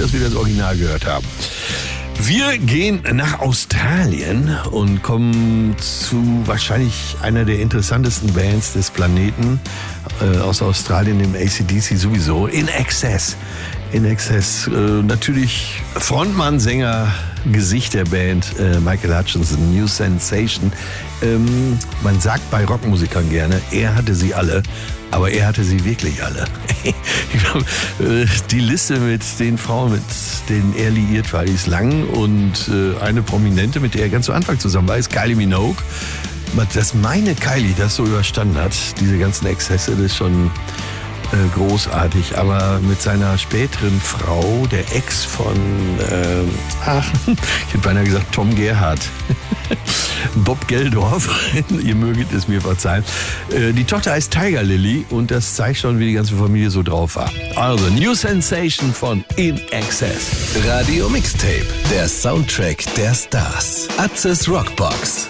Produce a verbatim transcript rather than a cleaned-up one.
dass wir das Original gehört haben. Wir gehen nach Australien und kommen zu wahrscheinlich einer der interessantesten Bands des Planeten, äh, aus Australien, dem A C D C sowieso, In Excess. In Excess, äh, natürlich Frontmann, Sänger, Gesicht der Band, äh, Michael Hutchinson, New Sensation. Ähm, man sagt bei Rockmusikern gerne, er hatte sie alle, aber er hatte sie wirklich alle. Ich glaub, äh, die Liste mit den Frauen, mit denen er liiert war, die ist lang, und äh, eine Prominente, mit der er ganz zu Anfang zusammen war, ist Kylie Minogue. Dass meine Kylie das so überstanden hat, diese ganzen Exzesse, das ist schon äh, großartig. Aber mit seiner späteren Frau, der Ex von, äh, ach, ich hätte beinahe gesagt Tom Gerhardt, Bob Geldorf, ihr möget es mir verzeihen. Äh, die Tochter heißt Tiger Lily, und das zeigt schon, wie die ganze Familie so drauf war. Also, New Sensation von In Excess. Radio Mixtape, der Soundtrack der Stars. Atzes Rockbox.